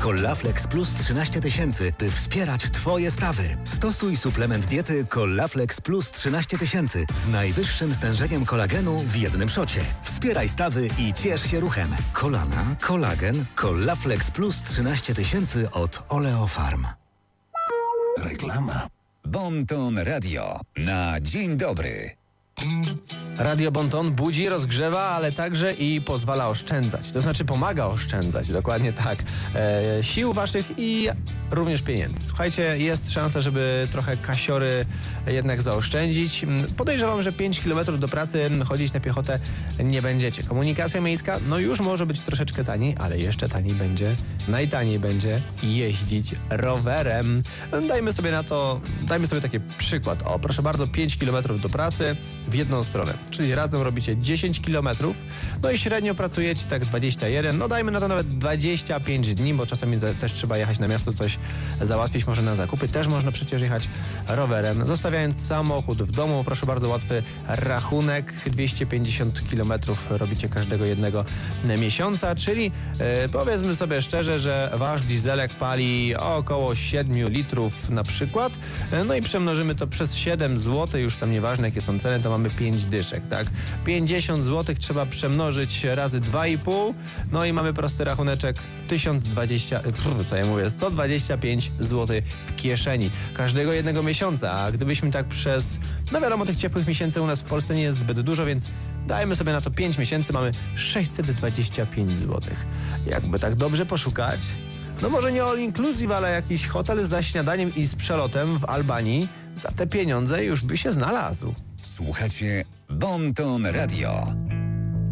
Collaflex Plus 13 tysięcy, by wspierać Twoje stawy. Stosuj suplement diety Collaflex Plus 13 tysięcy z najwyższym stężeniem kolagenu w jednym szocie. Wspieraj stawy i ciesz się ruchem. Kolana, kolagen, Collaflex Plus 13 tysięcy od Oleofarm. Reklama. Bon-Ton Radio na dzień dobry. Radio Bon-Ton budzi, rozgrzewa, ale także i pozwala oszczędzać. To znaczy pomaga oszczędzać, dokładnie tak. Sił waszych i również pieniędzy. Słuchajcie, jest szansa, żeby trochę kasiory jednak zaoszczędzić. Podejrzewam, że 5 km do pracy chodzić na piechotę nie będziecie. Komunikacja miejska, no już może być troszeczkę taniej, ale jeszcze taniej będzie, najtaniej będzie jeździć rowerem. Dajmy sobie taki przykład. O, proszę bardzo, 5 km do pracy w jedną stronę, czyli razem robicie 10 km, no i średnio pracujecie tak 21, no dajmy na to nawet 25 dni, bo czasami też trzeba jechać na miasto, coś załatwić, może na zakupy, też można przecież jechać rowerem, zostawiając samochód w domu. Proszę bardzo, łatwy rachunek, 250 km robicie każdego jednego miesiąca, czyli powiedzmy sobie szczerze, że wasz dieselek pali około 7 litrów na przykład, no i przemnożymy to przez 7 zł, już tam nieważne jakie są ceny, to mamy 5 dyszek, tak? 50 zł trzeba przemnożyć razy 2,5, no i mamy prosty rachuneczek 125 zł w kieszeni każdego jednego miesiąca, a gdybyśmy tak no wiadomo, tych ciepłych miesięcy u nas w Polsce nie jest zbyt dużo, więc dajmy sobie na to 5 miesięcy, mamy 625 zł. Jakby tak dobrze poszukać, no może nie all inclusive, ale jakiś hotel za śniadaniem i z przelotem w Albanii, za te pieniądze już by się znalazł. Słuchacie Bon-Ton Radio.